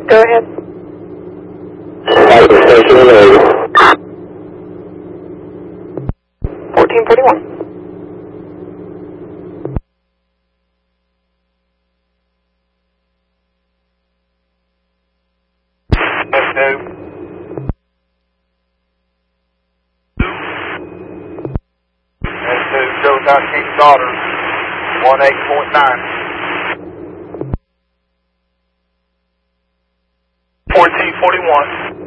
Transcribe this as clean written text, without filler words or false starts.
Go ahead. Fire station available. 1441. Joe 19 daughter, 18.9. 1441.